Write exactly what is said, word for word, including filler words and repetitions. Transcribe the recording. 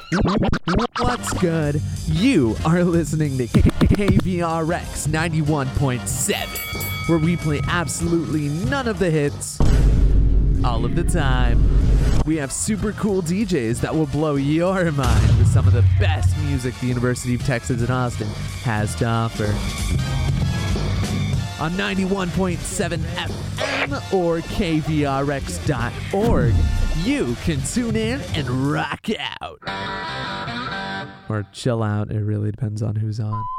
What's good? You are listening to K V R X ninety-one point seven, where we play absolutely none of the hits all of the time. We have super cool D Js that will blow your mind with some of the best music the University of Texas at Austin has to offer. On ninety-one point seven F M or K V R X dot org, you can tune in and rock out. Or chill out, it really depends on who's on.